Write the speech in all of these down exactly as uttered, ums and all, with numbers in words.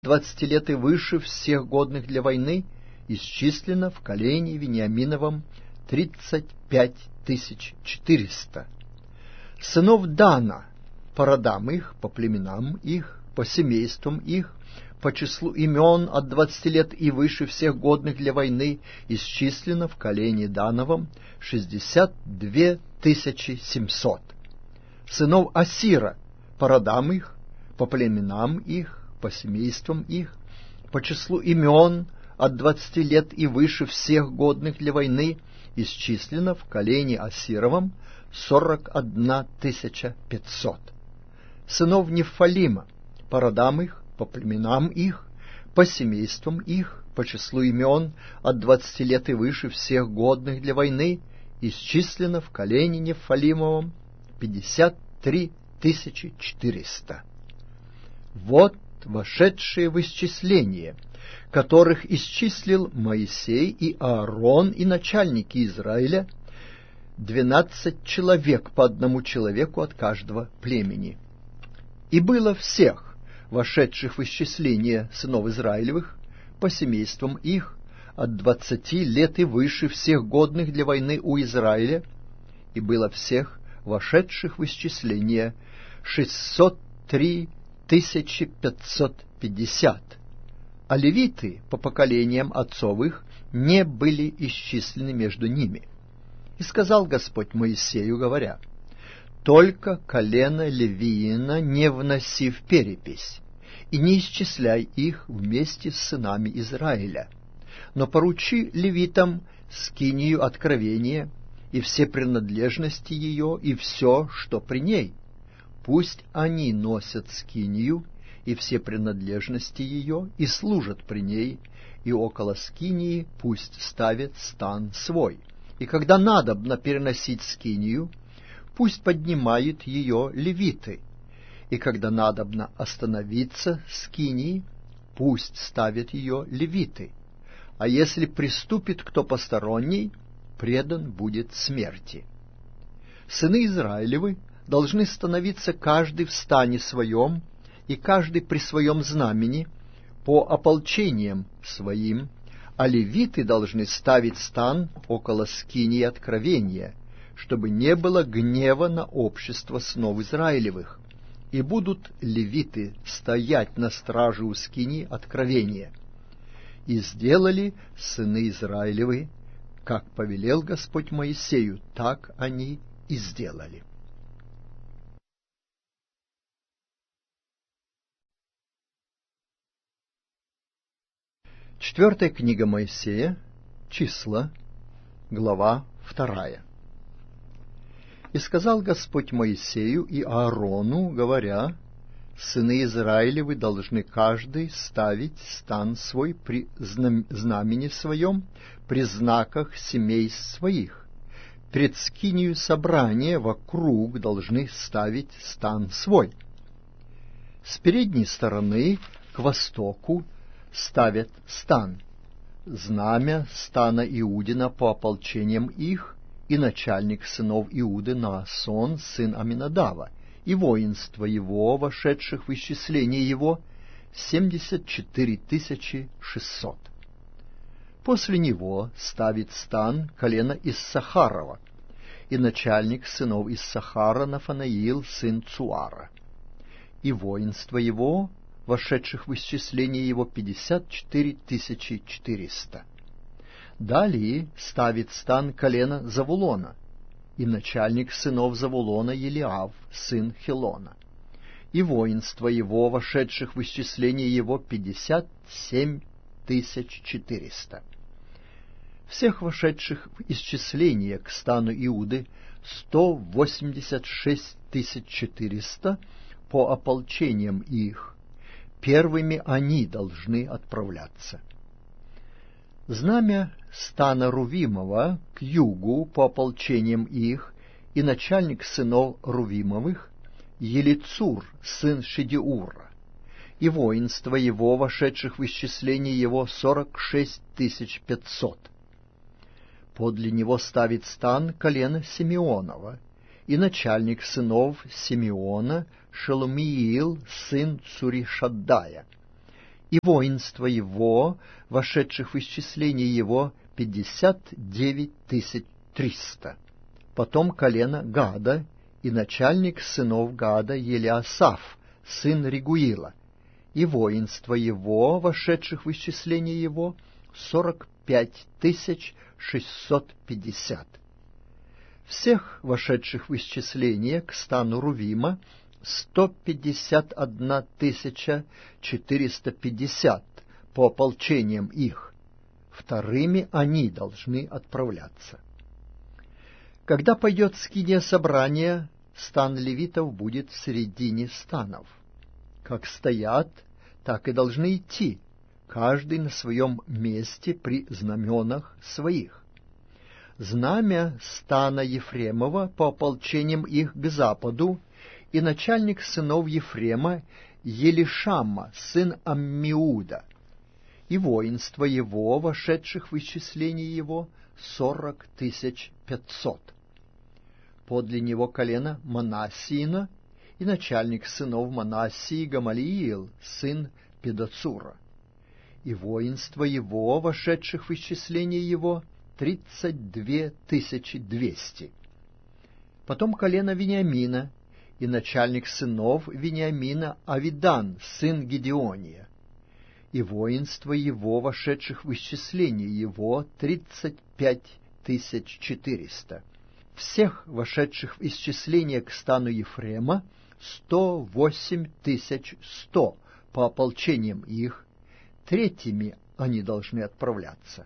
двадцати лет и выше, всех годных для войны, исчислено в колене Вениаминовом тридцать пять тысяч четыреста. Сынов Дана по родам их, по племенам их, по семействам их, по числу имен от двадцати лет и выше, всех годных для войны, исчислено в колене Дановом шестьдесят две тысячи семьсот. Сынов Асира по родам их, по племенам их, по семействам их, по числу имен от двадцати лет и выше, всех годных для войны, исчислено в колене Асировом сорок одна тысяча пятьсот. Сынов Нефалима по родам их, по племенам их, по семействам их, по числу имен от двадцати лет и выше, всех годных для войны, исчислено в колене Нефалимовом пятьдесят три тысячи четыреста. Вот вошедшие в исчисление, которых исчислил Моисей и Аарон и начальники Израиля, двенадцать человек, по одному человеку от каждого племени. И было всех вошедших в исчисление сынов Израилевых по семействам их от двадцати лет и выше, всех годных для войны у Израиля, и было всех вошедших в исчисление шестьсот три тысячи пятьсот пятьдесят, а левиты по поколениям отцов их не были исчислены между ними. И сказал Господь Моисею, говоря: «Только колено Левиина не вноси в перепись, и не исчисляй их вместе с сынами Израиля, но поручи левитам скинию откровения и все принадлежности ее, и все, что при ней. Пусть они носят скинию и все принадлежности ее, и служат при ней, и около скинии пусть ставят стан свой. И когда надобно переносить скинию, пусть поднимают ее левиты, и когда надобно остановиться скинии, пусть ставят ее левиты. А если приступит кто посторонний, предан будет смерти. Сыны Израилевы должны становиться каждый в стане своем, и каждый при своем знамени, по ополчениям своим, а левиты должны ставить стан около скинии откровения, чтобы не было гнева на общество сынов Израилевых, и будут левиты стоять на страже у скинии откровения. И сделали сыны Израилевы, как повелел Господь Моисею, так они и сделали. Четвертая книга Моисея, Числа, глава вторая. И сказал Господь Моисею и Аарону, говоря: сыны Израилевы должны каждый ставить стан свой при знамени своем, при знаках семей своих. Пред скинию собрания вокруг должны ставить стан свой. С передней стороны к востоку ставят стан, знамя стана Иудина по ополчениям их, и начальник сынов Иуды Наасон, сын Аминадава, и воинство его, вошедших в исчисление его, семьдесят четыре тысячи шестьсот. После него ставит стан колено Иссахарова, и начальник сынов Иссахара Нафанаил, сын Цуара, и воинство его, вошедших в исчисление его, пятьдесят четыре тысячи четыреста. Далее ставит стан колено Завулона, и начальник сынов Завулона Елиав, сын Хилона, и воинство его, вошедших в исчисление его, пятьдесят семь тысяч четыреста. Всех вошедших в исчисление к стану Иуды сто восемьдесят шесть тысяч четыреста по ополчениям их. Первыми они должны отправляться. Знамя стана Рувимова к югу по ополчениям их, и начальник сынов Рувимовых Елицур, сын Шедеура, и воинство его, вошедших в исчисление его, сорок шесть тысяч пятьсот. Подле него ставит стан колено Симеонова, и начальник сынов Симеона Шеломиил, сын Цуришаддая, и воинство его, вошедших в исчисление его, пятьдесят девять тысяч триста. Потом колено Гада, и начальник сынов Гада Елиасаф, сын Регуила, и воинство его, вошедших в исчисление его, сорок пять тысяч шестьсот пятьдесят. Всех вошедших в исчисление к стану Рувима сто пятьдесят одна тысяча четыреста пятьдесят по ополчениям их. Вторыми они должны отправляться. Когда пойдет скиния собрания, стан левитов будет в середине станов. Как стоят, так и должны идти, каждый на своем месте при знаменах своих. Знамя стана Ефремова по ополчениям их к западу, и начальник сынов Ефрема Елишамма, сын Аммиуда, и воинство его, вошедших в исчисление его, сорок тысяч пятьсот. Подле него колено Манассиина, и начальник сынов Манассии Гамалиил, сын Педацура, и воинство его, вошедших в исчисление его, тридцать две тысячи двести. Потом колено Вениамина, и начальник сынов Вениамина Авидан, сын Гедеония, и воинство его, вошедших в исчисление его, тридцать пять тысяч четыреста. Всех вошедших в исчисление к стану Ефрема сто восемь тысяч сто по ополчениям их, третьими они должны отправляться.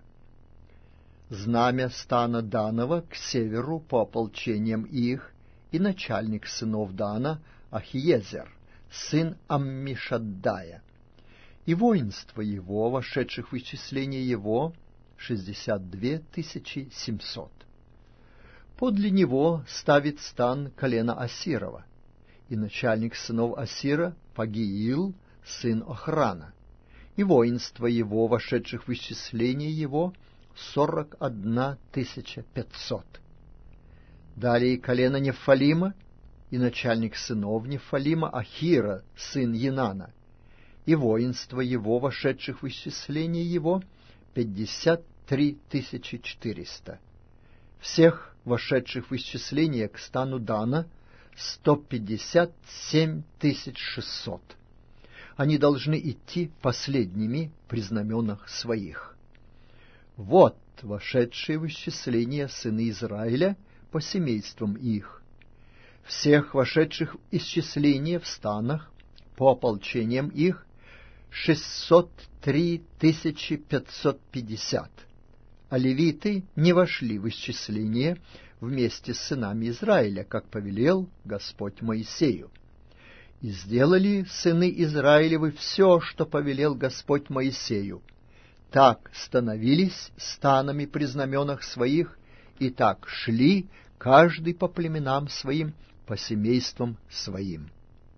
Знамя стана Данова к северу по ополчениям их, и начальник сынов Дана Ахиезер, сын Аммишаддая, и воинство его, вошедших в исчисление его, шестьдесят две тысячи семьсот. Подле него ставит стан колено Асирова, и начальник сынов Асира Пагиил, сын Охрана, и воинство его, вошедших в исчисление его, сорок одна тысяча пятьсот. Далее колено Нефалима, и начальник сынов Нефалима Ахира, сын Енана, и воинство его, вошедших в исчисление его, пятьдесят три тысячи четыреста. Всех вошедших в исчисление к стану Дана сто пятьдесят семь тысяч шестьсот. Они должны идти последними при знаменах своих. Вот вошедшие в исчисление сыны Израиля по семействам их. Всех вошедших в исчисление в станах по ополчениям их шестьсот три тысячи пятьсот пятьдесят. А левиты не вошли в исчисление вместе с сынами Израиля, как повелел Господь Моисею. И сделали сыны Израилевы все, что повелел Господь Моисею. Так становились станами при знаменах своих, и так шли каждый по племенам своим, по семействам своим.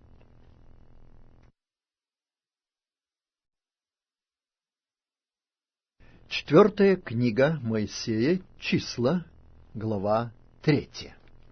Четвертая книга Моисея, числа, глава третья.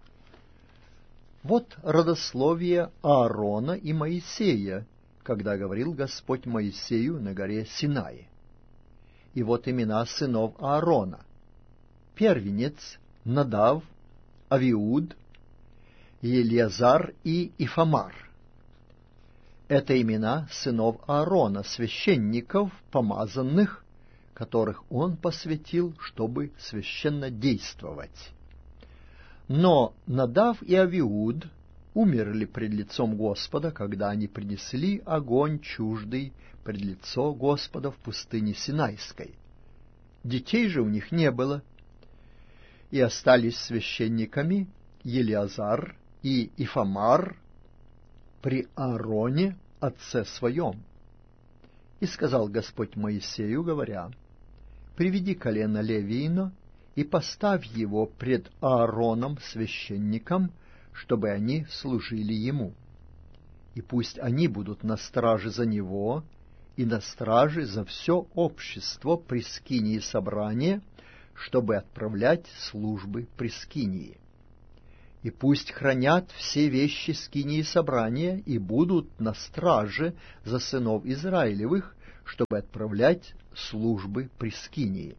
Вот родословие Аарона и Моисея, когда говорил Господь Моисею на горе Синай. И вот имена сынов Аарона: первенец Надав, Авиуд, Елиазар и Ифамар. Это имена сынов Аарона, священников, помазанных, которых он посвятил, чтобы священно действовать. Но Надав и Авиуд умерли пред лицом Господа, когда они принесли огонь чуждый пред лицо Господа в пустыне Синайской. Детей же у них не было, и остались священниками Елиазар и Ифамар при Аароне, отце своем. И сказал Господь Моисею, говоря: «Приведи колено Левиина и поставь его пред Аароном священником, чтобы они служили ему. И пусть они будут на страже за него и на страже за все общество при скинии собрания, чтобы отправлять службы при скинии. И пусть хранят все вещи скинии собрания и будут на страже за сынов Израилевых, чтобы отправлять службы при скинии.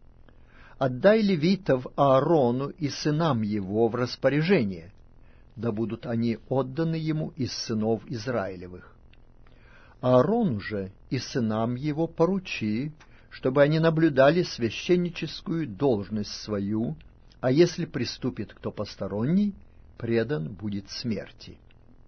Отдай левитов Аарону и сынам его в распоряжение, да будут они отданы ему из сынов Израилевых. Аарону же и сынам его поручи, чтобы они наблюдали священническую должность свою, а если приступит кто посторонний, предан будет смерти.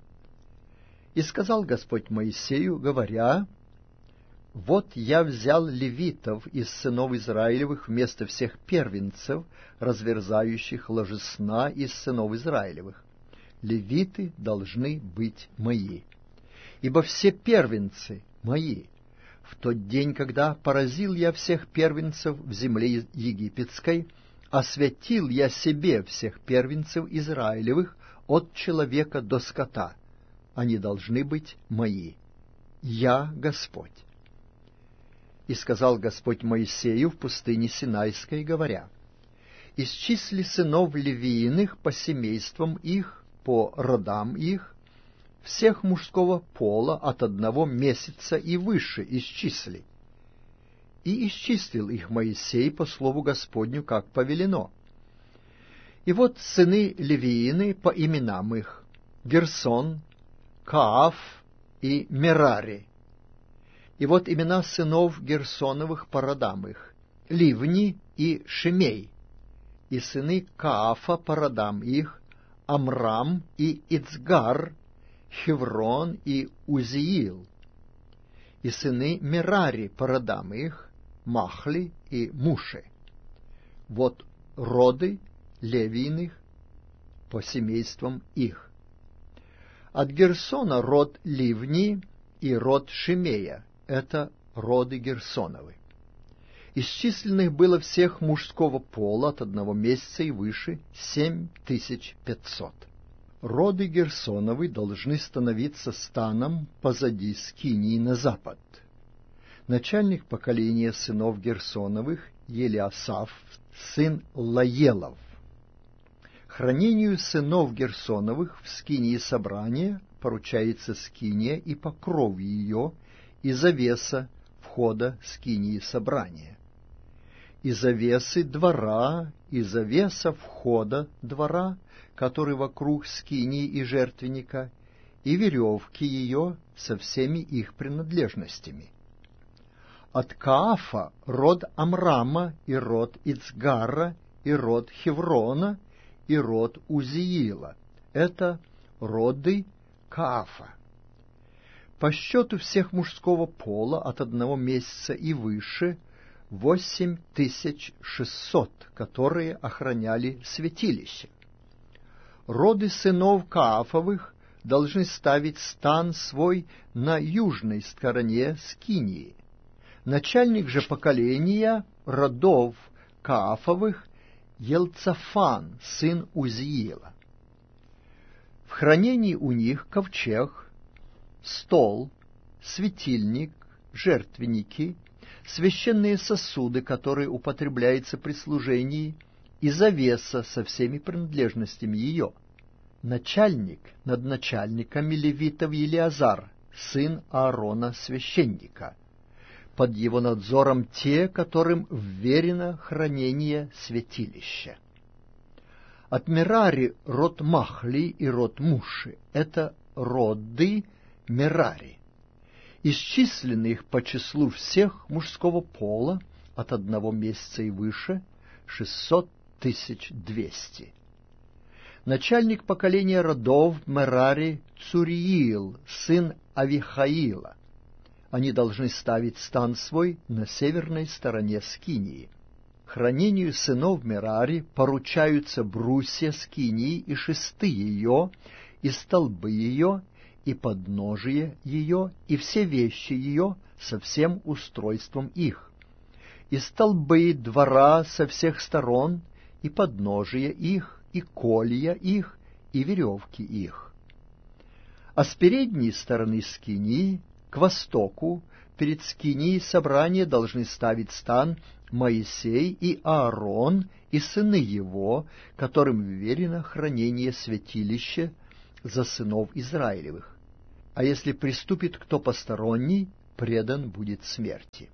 И сказал Господь Моисею, говоря: «Вот я взял левитов из сынов Израилевых вместо всех первенцев, разверзающих ложесна из сынов Израилевых. Левиты должны быть мои, ибо все первенцы мои. В тот день, когда поразил я всех первенцев в земле египетской, освятил я себе всех первенцев Израилевых от человека до скота. Они должны быть мои. Я Господь». И сказал Господь Моисею в пустыне Синайской, говоря: «Исчисли сынов Левииных по семействам их, по родам их, всех мужского пола от одного месяца и выше исчисли». И исчислил их Моисей по слову Господню, как повелено. И вот сыны Левиины по именам их: Герсон, Кааф и Мерари. И вот имена сынов Герсоновых по родам их: Ливни и Шимей. И сыны Каафа по родам их: Амрам и Ицгар, Хеврон и Узиил. И сыны Мерари по родам их: Махли и Муши. Вот роды Левииных по семействам их. От Герсона род Ливни и род Шимея — это роды Герсоновы. Исчисленных было всех мужского пола от одного месяца и выше семь тысяч пятьсот. Роды Герсоновы должны становиться станом позади скинии на запад. Начальник поколения сынов Герсоновых — Елиасаф, сын Лаелов. Хранению сынов Герсоновых в скинии собрания поручается скиния и покров ее, и завеса входа скинии собрания, и завесы двора, и завеса входа двора, который вокруг скинии и жертвенника, и веревки ее со всеми их принадлежностями. От Каафа род Амрама, и род Ицгара, и род Хеврона, и род Узиила. Это роды Каафа. По счету всех мужского пола от одного месяца и выше восемь тысяч шестьсот, которые охраняли святилище. Роды сынов Каафовых должны ставить стан свой на южной стороне скинии. Начальник же поколения родов Каафовых — Елцафан, сын Узиила. В хранении у них ковчег, стол, светильник, жертвенники, священные сосуды, которые употребляются при служении, и завеса со всеми принадлежностями ее. Начальник над начальниками левитов Елиазар, сын Аарона священника. Под его надзором те, которым вверено хранение святилища. От Мерари род Махли и род Муши — это роды Мерари. Исчислены их по числу всех мужского пола от одного месяца и выше шестьсот тысяч двести. Начальник поколения родов Мерари Цуриил, сын Авихаила. Они должны ставить стан свой на северной стороне скинии. Хранению сынов Мерари поручаются брусья скинии и шесты ее, и столбы ее, и подножие ее, и все вещи ее со всем устройством их, и столбы двора со всех сторон, и подножие их, и колья их, и веревки их. А с передней стороны скинии к востоку перед скинией собрания должны ставить стан Моисей и Аарон и сыны его, которым вверено хранение святилища за сынов Израилевых. А если приступит кто посторонний, предан будет смерти.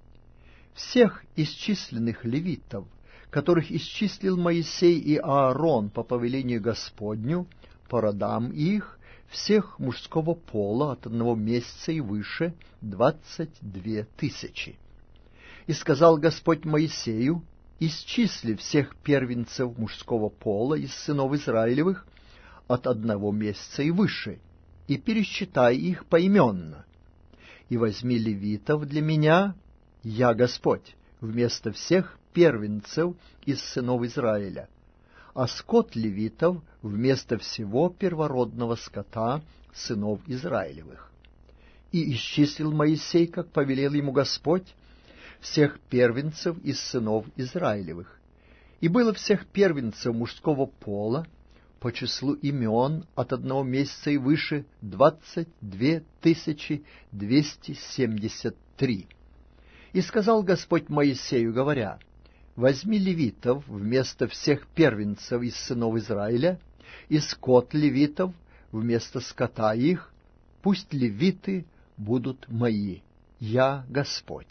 Всех исчисленных левитов, которых исчислил Моисей и Аарон по повелению Господню, по родам их, всех мужского пола от одного месяца и выше, двадцать две тысячи. И сказал Господь Моисею: исчисли всех первенцев мужского пола из сынов Израилевых от одного месяца и выше, и пересчитай их поименно. И возьми левитов для меня, я Господь, вместо всех первенцев из сынов Израиля, а скот левитов вместо всего первородного скота сынов Израилевых. И исчислил Моисей, как повелел ему Господь, всех первенцев из сынов Израилевых. И было всех первенцев мужского пола по числу имен от одного месяца и выше двадцать две тысячи двести семьдесят три. И сказал Господь Моисею, говоря: возьми левитов вместо всех первенцев из сынов Израиля, и скот левитов вместо скота их, пусть левиты будут мои, я Господь.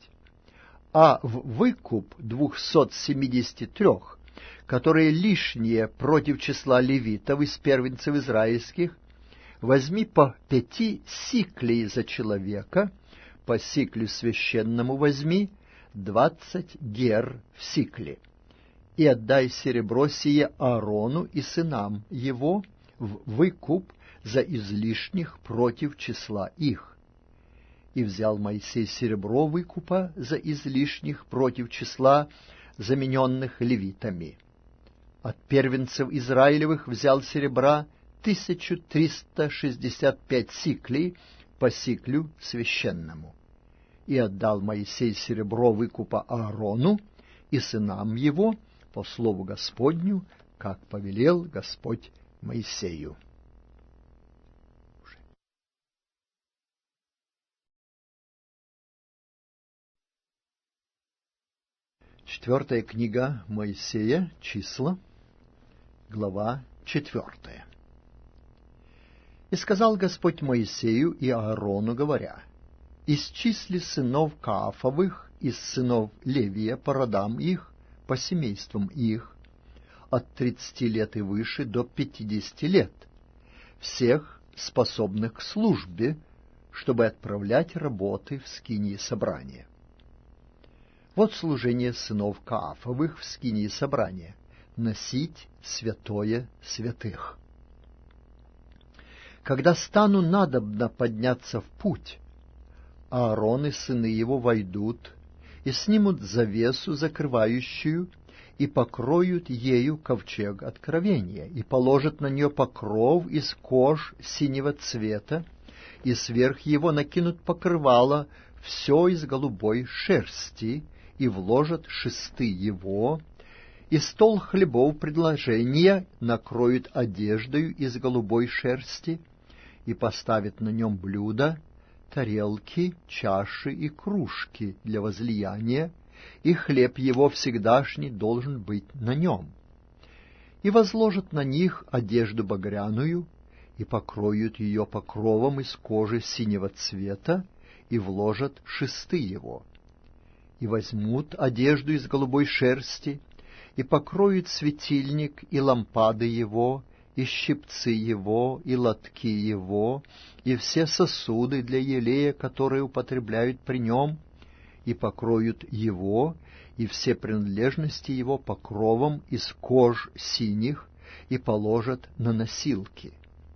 А в выкуп двухсот семидесяти трех, которые лишние против числа левитов из первенцев израильских, возьми по пяти сиклей за человека, по сиклю священному возьми двадцать гер в сикле, и отдай серебро сие Аарону и сынам его в выкуп за излишних против числа их. И взял Моисей серебро выкупа за излишних против числа замененных левитами. От первенцев Израилевых взял серебра тысячу триста шестьдесят пять сиклей по сиклю священному. И отдал Моисей серебро выкупа Аарону и сынам его по слову Господню, как повелел Господь Моисею. Четвертая книга Моисея, числа, глава четвертая. И сказал Господь Моисею и Аарону, говоря: исчисли сынов Каафовых из сынов Левия по родам их, по семействам их, от тридцати лет и выше до пятидесяти лет, всех способных к службе, чтобы отправлять работы в скинии собрания. Вот служение сынов Каафовых в скинии собрания — носить святое святых. Когда стану надобно подняться в путь, Аарон и сыны его войдут и снимут завесу, закрывающую, и покроют ею ковчег откровения, и положат на нее покров из кож синего цвета, и сверх его накинут покрывало все из голубой шерсти, и вложат шесты его, и стол хлебов предложения накроют одеждою из голубой шерсти, и поставят на нем блюда, тарелки, чаши и кружки для возлияния, и хлеб его всегдашний должен быть на нем. И возложат на них одежду багряную, и покроют ее покровом из кожи синего цвета, и вложат шесты его. И возьмут одежду из голубой шерсти, и покроют светильник и лампады его, и щипцы его, и лотки его, и все сосуды для елея, которые употребляют при нем, и покроют его, и все принадлежности его покровом из кож синих, и положат на носилки.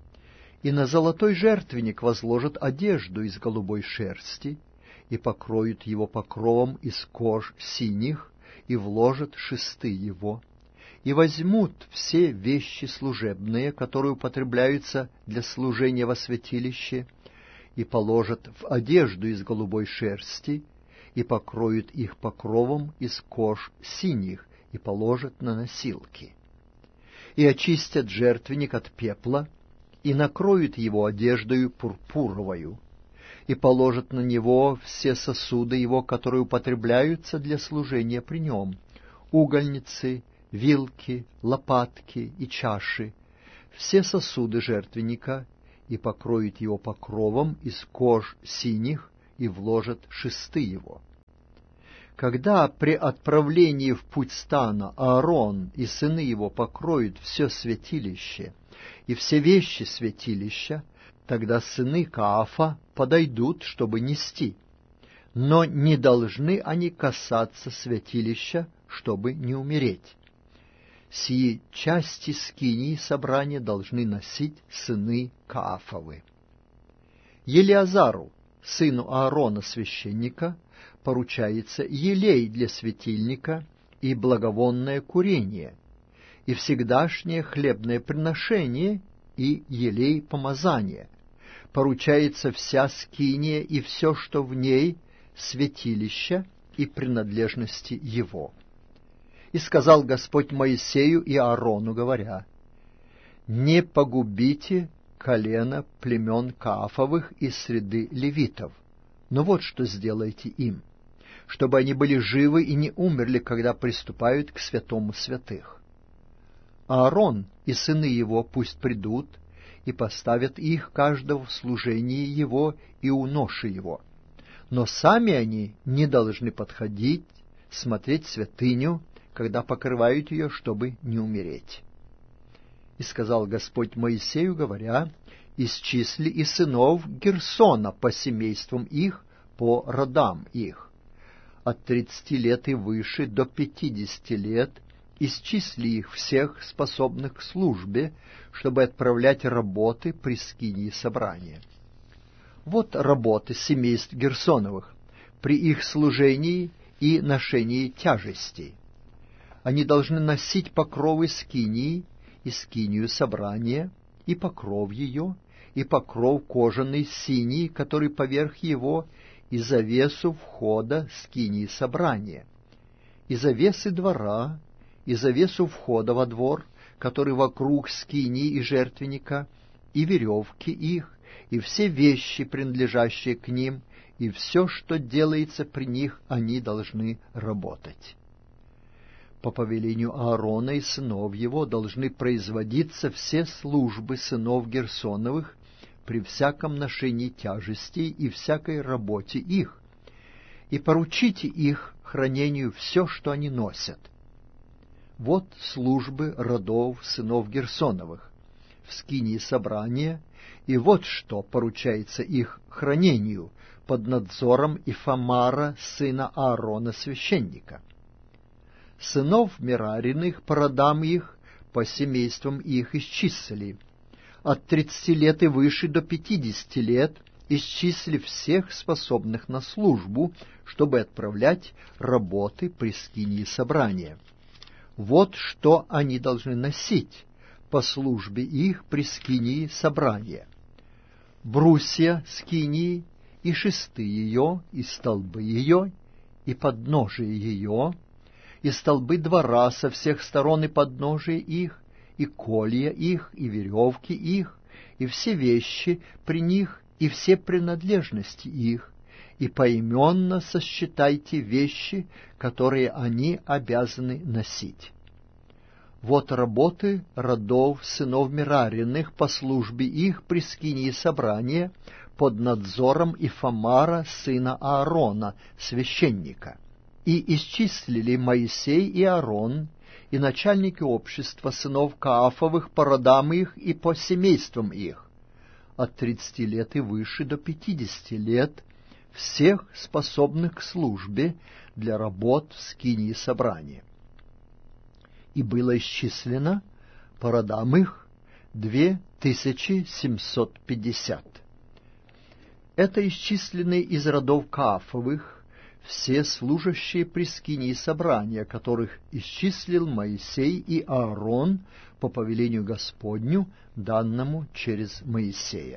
И на золотой жертвенник возложат одежду из голубой шерсти, и покроют его покровом из кож синих, и вложат шесты его, и возьмут все вещи служебные, которые употребляются для служения во святилище, и положат в одежду из голубой шерсти, и покроют их покровом из кож синих, и положат на носилки. И очистят жертвенник от пепла, и накроют его одеждою пурпуровою, и положат на него все сосуды его, которые употребляются для служения при нем, угольницы, вилки, лопатки и чаши, все сосуды жертвенника, и покроют его покровом из кож синих, и вложат шесты его. Когда при отправлении в путь стана Аарон и сыны его покроют все святилище и все вещи святилища, тогда сыны Каафа подойдут, чтобы нести. Но не должны они касаться святилища, чтобы не умереть. Сии части скинии собрания должны носить сыны Каафовы. Елиазару, сыну Аарона священника, поручается елей для светильника и благовонное курение, и всегдашнее хлебное приношение, и елей помазания. Поручается вся скиния и все, что в ней, святилище и принадлежности его. И сказал Господь Моисею и Аарону, говоря: «Не погубите колено племен Каафовых из среды левитов, но вот что сделайте им, чтобы они были живы и не умерли, когда приступают к святому святых. Аарон и сыны его пусть придут и поставят их каждого в служении его и у ноши его, но сами они не должны подходить, смотреть святыню, когда покрывают ее, чтобы не умереть». И сказал Господь Моисею, говоря: «Исчисли и сынов Герсона по семействам их, по родам их. От тридцати лет и выше до пятидесяти лет исчисли их всех, способных к службе, чтобы отправлять работы при скинии собрания. Вот работы семейств Герсоновых при их служении и ношении тяжестей. Они должны носить покровы скинии и скинию собрания, и покров ее, и покров кожаный синий, который поверх его, и завесу входа скинии собрания, и завесы двора, и завесу входа во двор, который вокруг скинии и жертвенника, и веревки их, и все вещи, принадлежащие к ним, и все, что делается при них, они должны работать. По повелению Аарона и сынов его должны производиться все службы сынов Герсоновых при всяком ношении тяжестей и всякой работе их, и поручите их хранению все, что они носят. Вот службы родов сынов Герсоновых в скинии собрания, и вот что поручается их хранению под надзором Ифамара, сына Аарона, священника. Сынов Мерариных по родам их, по семействам их исчислили. От тридцати лет и выше до пятидесяти лет исчисли всех способных на службу, чтобы отправлять работы при скинии собрания. Вот что они должны носить по службе их при скинии собрания: брусья скинии, и шесты ее, и столбы ее, и подножие ее, и столбы двора со всех сторон и подножие их, и колья их, и веревки их, и все вещи при них, и все принадлежности их, и поименно сосчитайте вещи, которые они обязаны носить. Вот работы родов сынов Мерариных по службе их при скинии собрания под надзором Ифамара, сына Аарона, священника. И исчислили Моисей и Аарон, и начальники общества сынов Каафовых по родам их и по семействам их, от тридцати лет и выше до пятидесяти лет, всех способных к службе для работ в скинии собрания. И было исчислено по родам их две тысячи семьсот пятьдесят. Это исчисленные из родов Каафовых все служащие при скинии собрания, которых исчислил Моисей и Аарон по повелению Господню, данному через Моисея.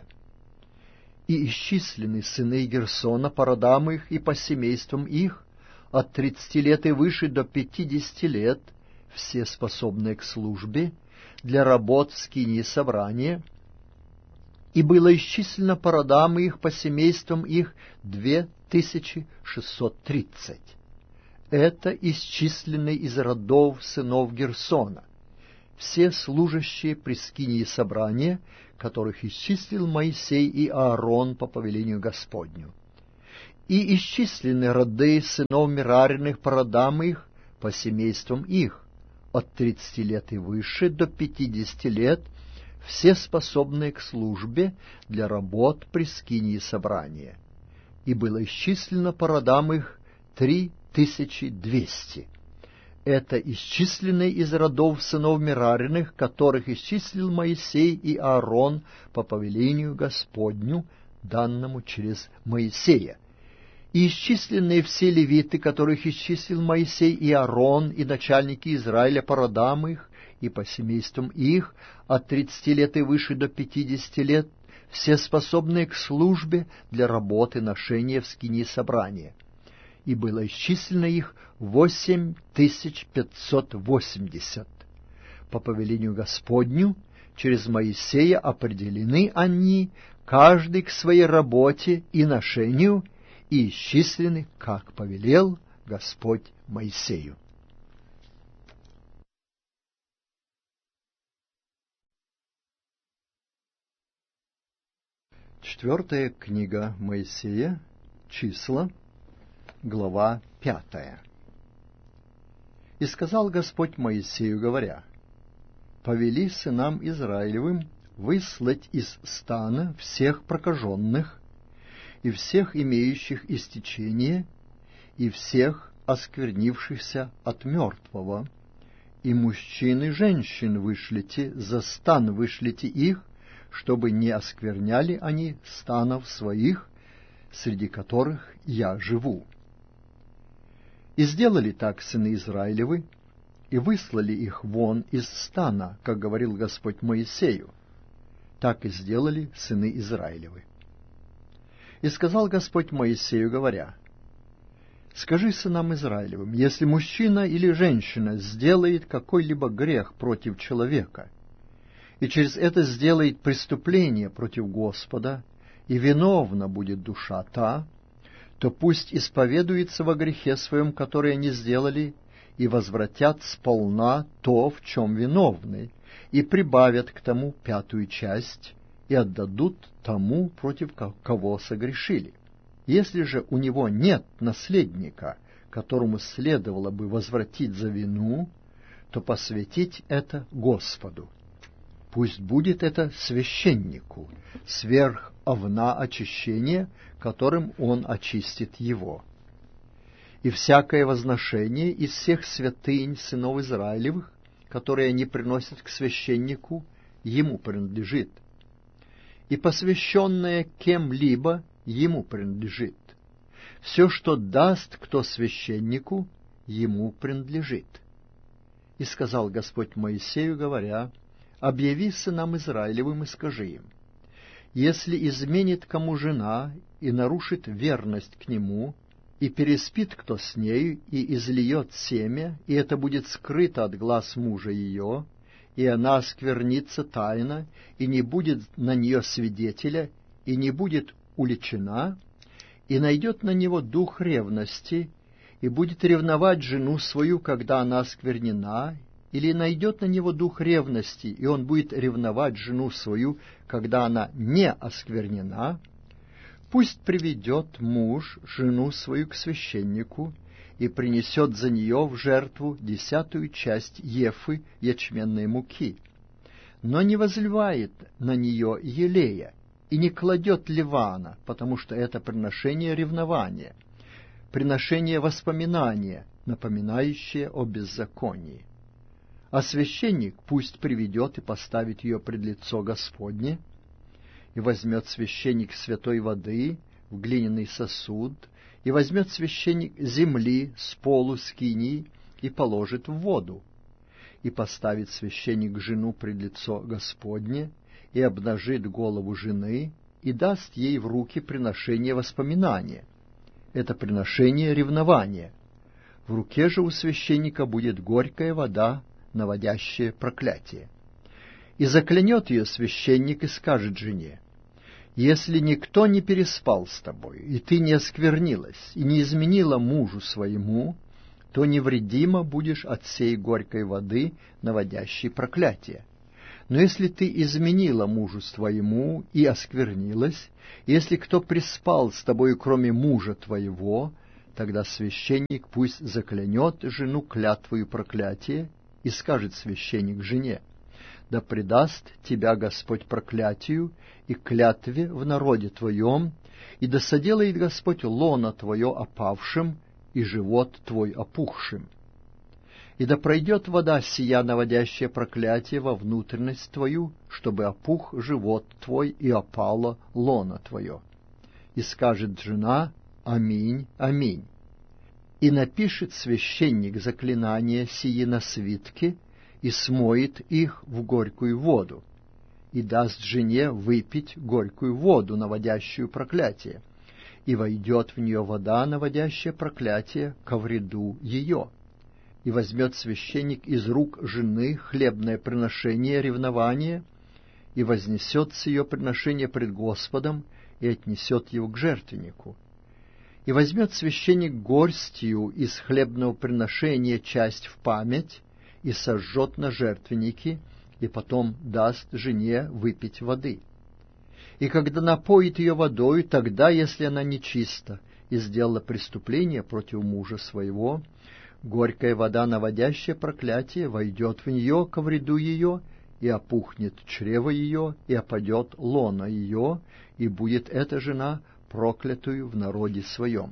И исчислены сыны Герсона по родам их и по семействам их, от тридцати лет и выше до пятидесяти лет, все способные к службе, для работ в скинии собрания, и было исчислено по родам их, по семействам их, две тысячи шестьсот тридцать. Это исчисленные из родов сынов Герсона, все служащие при скинии собрания, которых исчислил Моисей и Аарон по повелению Господню. И исчислены роды сынов Мерариных по родам их, по семействам их, от тридцати лет и выше до пятидесяти лет, все способные к службе для работ при скинии собрания. И было исчислено по родам их три тысячи двести. Это исчисленные из родов сынов Мерариных, которых исчислил Моисей и Аарон по повелению Господню, данному через Моисея. И исчисленные все левиты, которых исчислил Моисей и Аарон, и начальники Израиля по родам их, и по семействам их, от тридцати лет и выше до пятидесяти лет, все способные к службе для работы ношения в скинии собрания. И было исчислено их восемь тысяч пятьсот восемьдесят. По повелению Господню, через Моисея определены они, каждый к своей работе и ношению, и исчислены, как повелел Господь Моисею. Четвертая книга Моисея, Числа, глава пятая. «И сказал Господь Моисею, говоря: повели сынам Израилевым выслать из стана всех прокаженных, и всех имеющих истечение, и всех осквернившихся от мертвого, и мужчин и женщин вышлите, за стан вышлите их, чтобы не оскверняли они станов своих, среди которых я живу. И сделали так сыны Израилевы, и выслали их вон из стана, как говорил Господь Моисею. Так и сделали сыны Израилевы. И сказал Господь Моисею, говоря: скажи сынам Израилевым, если мужчина или женщина сделает какой-либо грех против человека, и через это сделает преступление против Господа, и виновна будет душа та, то пусть исповедуется во грехе своем, который они сделали, и возвратят сполна то, в чем виновны, и прибавят к тому пятую часть, и отдадут тому, против кого согрешили. Если же у него нет наследника, которому следовало бы возвратить за вину, то посвятить это Господу. Пусть будет это священнику, сверх овна очищения, которым он очистит его. И всякое возношение из всех святынь сынов Израилевых, которые они приносят к священнику, ему принадлежит. И посвященное кем-либо ему принадлежит. Все, что даст кто священнику, ему принадлежит. И сказал Господь Моисею, говоря: объяви сынам Израилевым и скажи им: если изменит кому жена и нарушит верность к нему, и переспит кто с нею, и излиет семя, и это будет скрыто от глаз мужа ее, и она осквернится тайно, и не будет на нее свидетеля, и не будет уличена, и найдет на него дух ревности, и будет ревновать жену свою, когда она осквернена, или найдет на него дух ревности, и он будет ревновать жену свою, когда она не осквернена, пусть приведет муж жену свою к священнику и принесет за нее в жертву десятую часть ефы ячменной муки, но не возливает на нее елея и не кладет ливана, потому что это приношение ревнования, приношение воспоминания, напоминающее о беззаконии. А священник пусть приведет и поставит ее пред лицо Господне, и возьмет священник святой воды в глиняный сосуд, и возьмет священник земли с полу скинии и положит в воду, и поставит священник жену пред лицо Господне, и обнажит голову жены, и даст ей в руки приношение воспоминания. Это приношение ревнования. В руке же у священника будет горькая вода, наводящее проклятие. И заклянет ее священник и скажет жене: если никто не переспал с тобой, и ты не осквернилась, и не изменила мужу своему, то невредимо будешь от сей горькой воды, наводящей проклятие. Но если ты изменила мужу своему и осквернилась, если кто приспал с тобою, кроме мужа твоего, тогда священник пусть заклянет жену клятвою проклятия, и скажет священник жене: да предаст тебя Господь проклятию и клятве в народе твоем, и да соделает Господь лоно твое опавшим и живот твой опухшим. И да пройдет вода сия, наводящая проклятие, во внутренность твою, чтобы опух живот твой и опало лоно твое. И скажет жена: аминь, аминь. И напишет священник заклинания сии на свитке, и смоет их в горькую воду, и даст жене выпить горькую воду, наводящую проклятие, и войдет в нее вода, наводящая проклятие, ко вреду ее. И возьмет священник из рук жены хлебное приношение ревнования, и вознесет с ее приношение пред Господом, и отнесет его к жертвеннику. И возьмет священник горстью из хлебного приношения часть в память, и сожжет на жертвеннике, и потом даст жене выпить воды. И когда напоит ее водой, тогда, если она нечиста и сделала преступление против мужа своего, горькая вода, наводящая проклятие, войдет в нее ко вреду ее, и опухнет чрево ее, и опадет лона ее, и будет эта жена проклятую в народе своем.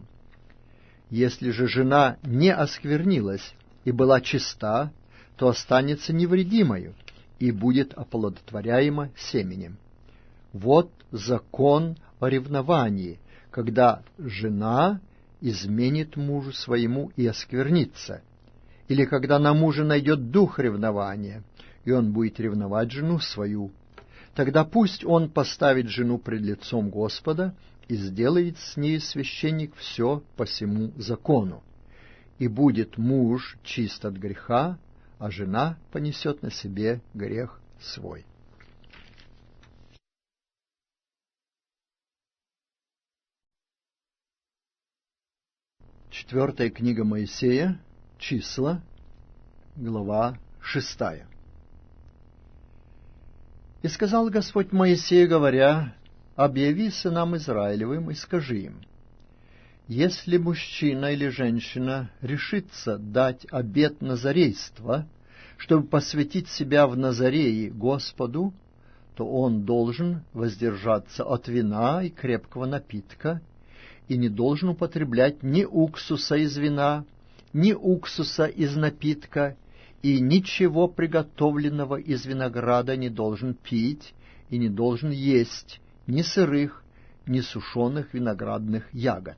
Если же жена не осквернилась и была чиста, то останется невредимою и будет оплодотворяема семенем. Вот закон о ревновании, когда жена изменит мужу своему и осквернится, или когда на мужа найдет дух ревнования, и он будет ревновать жену свою. Тогда пусть он поставит жену пред лицом Господа и сделает с ней священник все по сему закону. И будет муж чист от греха, а жена понесет на себе грех свой. Четвертая книга Моисея, Числа, глава шестая. «И сказал Господь Моисею, говоря: объяви сынам Израилевым и скажи им: если мужчина или женщина решится дать обет назарейства, чтобы посвятить себя в Назарее Господу, то он должен воздержаться от вина и крепкого напитка, и не должен употреблять ни уксуса из вина, ни уксуса из напитка, и ничего приготовленного из винограда не должен пить, и не должен есть ни сырых, ни сушеных виноградных ягод.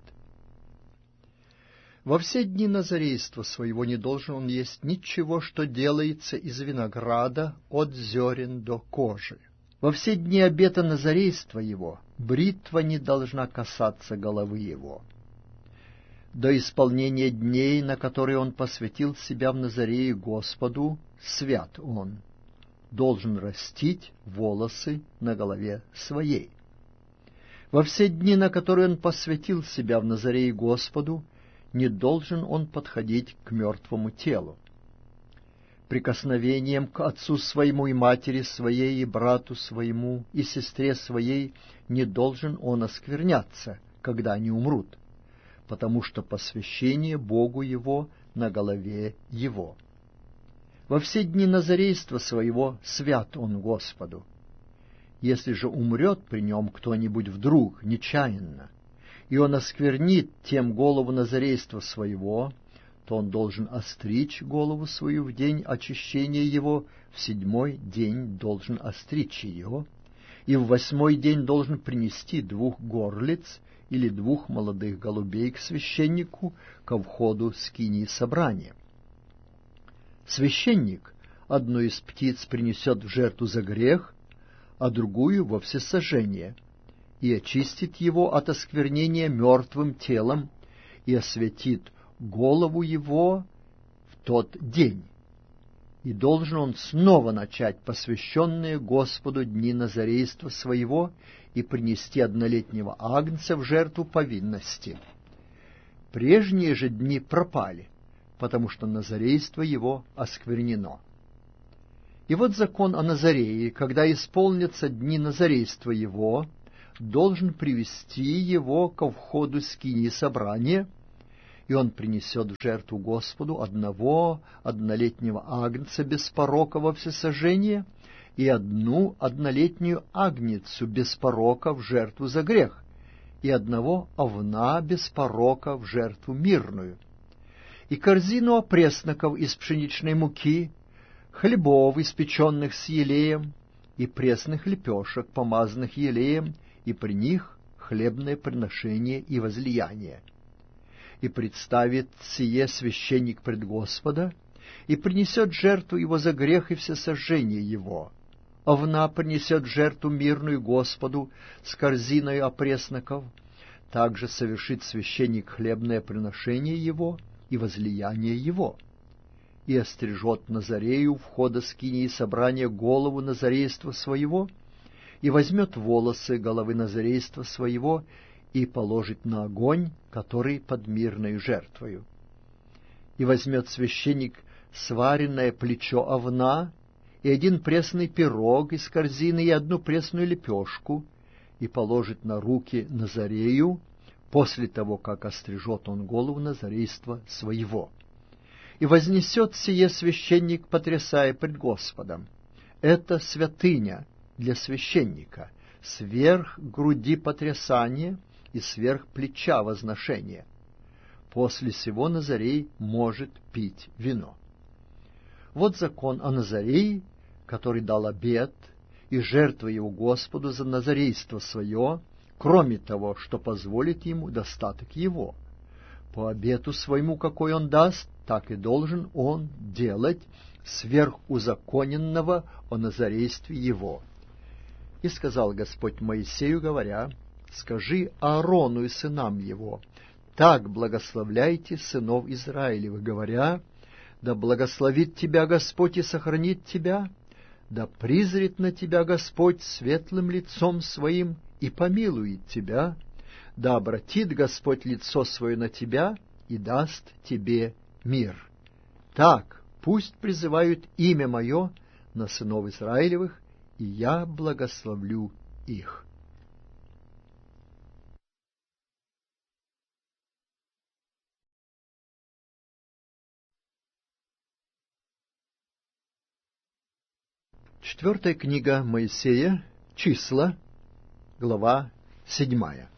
Во все дни назарейства своего не должен он есть ничего, что делается из винограда от зерен до кожи. Во все дни обета назарейства его бритва не должна касаться головы его. До исполнения дней, на которые он посвятил себя в Назарее Господу, свят он, должен растить волосы на голове своей. Во все дни, на которые он посвятил себя в Назарее Господу, не должен он подходить к мертвому телу. Прикосновением к отцу своему и матери своей, и брату своему, и сестре своей не должен он оскверняться, когда они умрут, потому что посвящение Богу его на голове его. Во все дни назарейства своего свят он Господу. Если же умрет при нем кто-нибудь вдруг, нечаянно, и он осквернит тем голову назарейства своего, то он должен остричь голову свою в день очищения его, в седьмой день должен остричь ее, и в восьмой день должен принести двух горлиц или двух молодых голубей к священнику ко входу скинии собрания. Священник одну из птиц принесет в жертву за грех, а другую во всесожжение, и очистит его от осквернения мертвым телом, и осветит голову его в тот день. И должен он снова начать посвященные Господу дни назарейства своего и принести однолетнего агнца в жертву повинности. Прежние же дни пропали, потому что назарейство его осквернено. И вот закон о Назарее, когда исполнятся дни назарейства его, должен привести его ко входу скинии собрания, и он принесет в жертву Господу одного однолетнего агнца без порока во всесожжение и одну однолетнюю агнецу без порока в жертву за грех, и одного овна без порока в жертву мирную, и корзину опресноков из пшеничной муки, хлебов, испеченных с елеем, и пресных лепешек, помазанных елеем, и при них хлебное приношение и возлияние. И представит сие священник пред Господа, и принесет жертву его за грех и всесожжение его. Овна принесет жертву мирную Господу с корзиной опресноков. Также совершит священник хлебное приношение его и возлияние его. И острижет Назарею у входа скинии собрания голову назарейства своего, и возьмет волосы головы назарейства своего, и положит на огонь, который под мирною жертвою. И возьмет священник сваренное плечо овна, и один пресный пирог из корзины, и одну пресную лепешку, и положит на руки Назарею, после того, как острижет он голову назарейства своего. И вознесет сие священник, потрясая пред Господом. Это святыня для священника, сверх груди потрясания и сверх плеча возношения. После сего Назарей может пить вино. Вот закон о Назарее, который дал обет, и жертва его Господу за назарейство свое, кроме того, что позволит ему достаток его. По обету своему, какой он даст, так и должен он делать сверхузаконенного о назарействе его. И сказал Господь Моисею, говоря: «Скажи Аарону и сынам его, так благословляйте сынов Израилевых, говоря: да благословит тебя Господь и сохранит тебя, да призрит на тебя Господь светлым лицом своим и помилует тебя, да обратит Господь лицо свое на тебя и даст тебе мир. Так пусть призывают имя мое на сынов Израилевых, и я благословлю их». Четвертая книга Моисея, Числа, глава седьмая.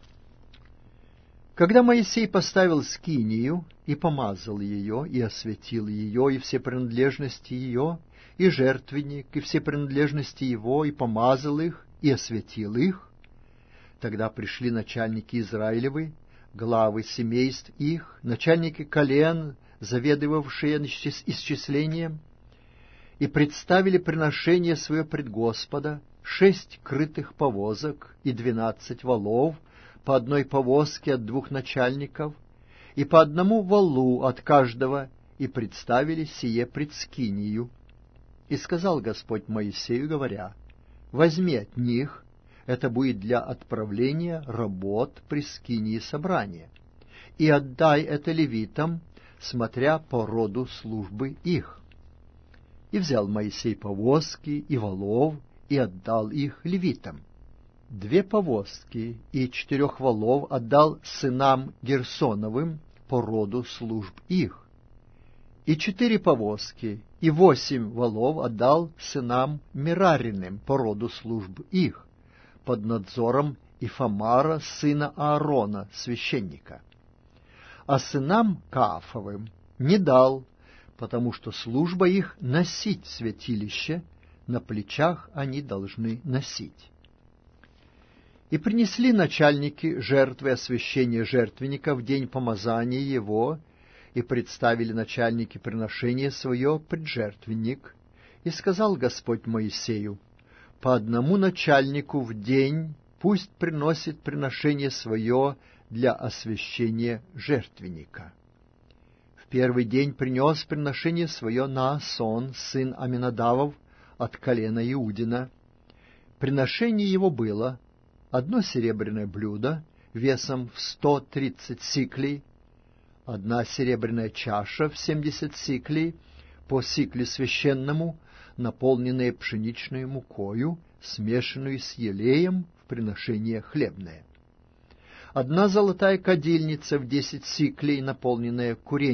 Когда Моисей поставил скинию и помазал ее, и осветил ее, и все принадлежности ее, и жертвенник, и все принадлежности его, и помазал их, и осветил их, тогда пришли начальники Израилевы, главы семейств их, начальники колен, заведовавшие исчислением, и представили приношение свое пред Господа, шесть крытых повозок и двенадцать валов, по одной повозке от двух начальников, и по одному валу от каждого, и представили сие пред скинию. И сказал Господь Моисею, говоря: возьми от них, это будет для отправления работ при скинии собрания, и отдай это левитам, смотря по роду службы их. И взял Моисей повозки и валов, и отдал их левитам. Две повозки и четырех валов отдал сынам Герсоновым по роду служб их. И четыре повозки и восемь валов отдал сынам Мерариным по роду служб их, под надзором Ифамара, сына Аарона, священника. А сынам Каафовым не дал, потому что служба их носить святилище, на плечах они должны носить. И принесли начальники жертвы освящения жертвенника в день помазания его, и представили начальники приношение свое пред жертвенник. И сказал Господь Моисею: по одному начальнику в день пусть приносит приношение свое для освящения жертвенника. В первый день принес приношение свое Наасон, сын Аминадавов, от колена Иудина. Приношение его было одно серебряное блюдо весом в сто тридцать сиклей, одна серебряная чаша в семьдесят сиклей по сикле священному, наполненные пшеничной мукою, смешанную с елеем в приношение хлебное. Одна золотая кадильница в десять сиклей, наполненная курением,